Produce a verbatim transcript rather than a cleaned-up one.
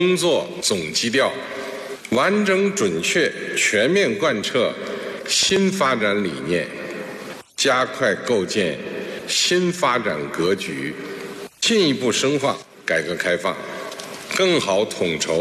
工作总基调，完整准确全面贯彻新发展理念，加快构建新发展格局，进一步深化改革开放，更好统筹